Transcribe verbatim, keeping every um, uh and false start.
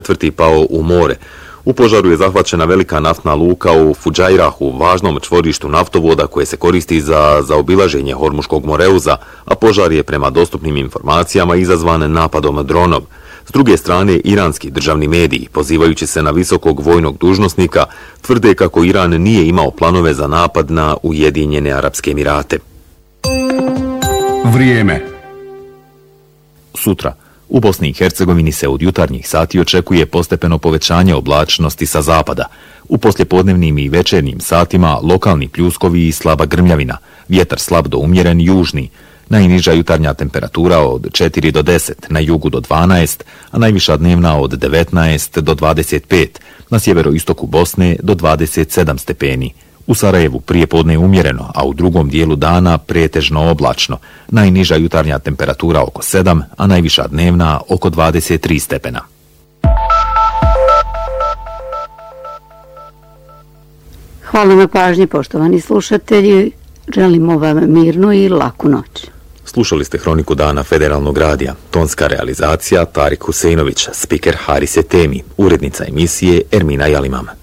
četvrti pao u more. U požaru je zahvaćena velika naftna luka u Fudžajrahu, važnom čvorištu naftovoda koje se koristi za zaobilaženje Hormuškog moreuza, a požar je prema dostupnim informacijama izazvan napadom dronov. S druge strane, iranski državni mediji, pozivajući se na visokog vojnog dužnosnika, tvrde kako Iran nije imao planove za napad na Ujedinjene Arapske Emirate. Vrijeme. Sutra. U Bosni i Hercegovini se od jutarnjih sati očekuje postepeno povećanje oblačnosti sa zapada. U poslijepodnevnim i večernjim satima lokalni pljuskovi i slaba grmljavina, vjetar slab do umjeren južni, najniža jutarnja temperatura od četiri do deset, na jugu do dvanaest, a najviša dnevna od devetnaest do dvadeset pet, na sjeveroistoku Bosne do dvadeset sedam stepeni. U Sarajevu prije podne umjereno, a u drugom dijelu dana pretežno oblačno. Najniža jutarnja temperatura oko sedam, a najviša dnevna oko dvadeset tri stepena. Hvala na pažnji, poštovani slušatelji. Želimo vam mirnu i laku noć. Slušali ste Hroniku dana Federalnog radija. Tonska realizacija Tarik Huseinović, spiker Haris Etemi, urednica emisije Ermina Jalimam.